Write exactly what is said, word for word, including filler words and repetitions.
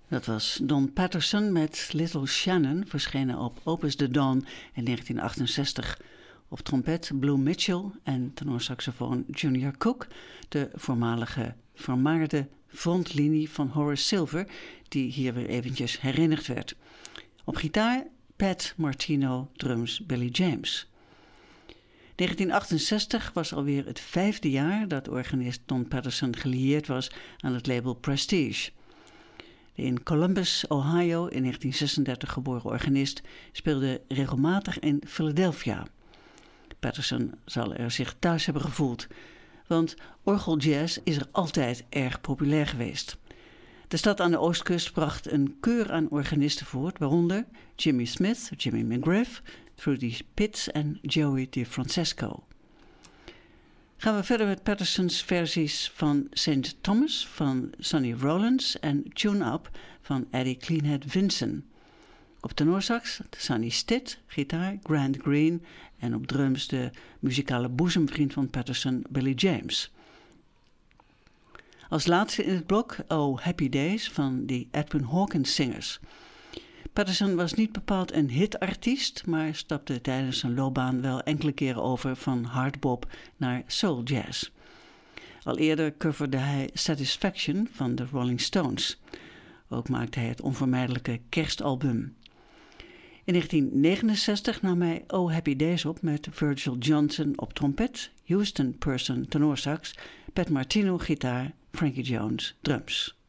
Dat was Don Patterson met Little Shannon, verschenen op Opus de Dawn in negentien achtenzestig. Op trompet Blue Mitchell en tenorsaxofoon Junior Cook, de voormalige vermaarde frontlinie van Horace Silver, die hier weer eventjes herinnerd werd. Op gitaar Pat Martino, drums Billy James. negentien achtenzestig was alweer het vijfde jaar dat organist Don Patterson gelieerd was aan het label Prestige. De in Columbus, Ohio in negentien zesendertig geboren organist speelde regelmatig in Philadelphia. Patterson zal er zich thuis hebben gevoeld, want orgeljazz is er altijd erg populair geweest. De stad aan de oostkust bracht een keur aan organisten voort, waaronder Jimmy Smith, Jimmy McGriff, Trudy Pitts en Joey DeFrancesco. Gaan we verder met Patterson's versies van Saint Thomas van Sonny Rollins en Tune Up van Eddie Cleanhead Vinson. Op tenorsax Sonny Stitt, gitaar Grant Green en op drums de muzikale boezemvriend van Patterson Billy James. Als laatste in het blok Oh Happy Days van de Edwin Hawkins Singers. Patterson was niet bepaald een hitartiest, maar stapte tijdens zijn loopbaan wel enkele keren over van hardbop naar soul jazz. Al eerder coverde hij Satisfaction van de Rolling Stones. Ook maakte hij het onvermijdelijke kerstalbum. In negentien negenenzestig nam hij Oh Happy Days op met Virgil Johnson op trompet, Houston Person tenorsax, Pat Martino gitaar, Frankie Jones drums.